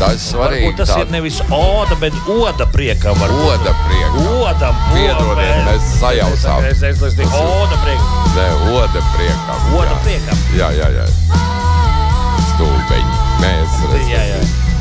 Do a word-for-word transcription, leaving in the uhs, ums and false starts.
Tas svarīgi. Varbūt tas tā... ir nevis oda, bet oda priekam. Varbūt. Oda priekam. Odam, Piedodiet, mēs sajausām. Es aizlastīju oda priekam. Nē, oda priekam. Oda jā. priekam. Jā, jā, jā. Stulbeņi. Mēs redzam. Jā, jā.